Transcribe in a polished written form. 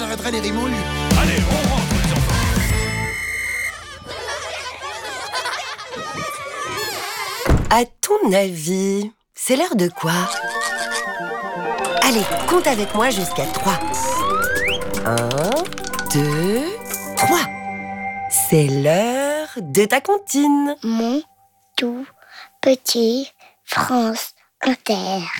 j'arrêterai les rimes en lu. Allez, on rentre les enfants. À ton avis, c'est l'heure de quoi? Allez, compte avec moi jusqu'à 3. 1, 2, 3. C'est l'heure de ta comptine. Mon tout petit France Inter.